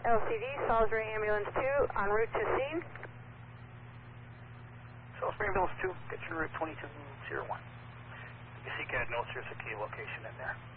LCD, Salisbury Ambulance 2, en route to scene. Salisbury Ambulance 2, get your route 2201. Your CCAD notes there's a key location in there.